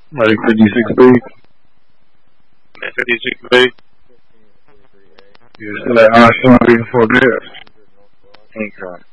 Like 56B. 56B. You're still at R. Sean reading for this. Okay.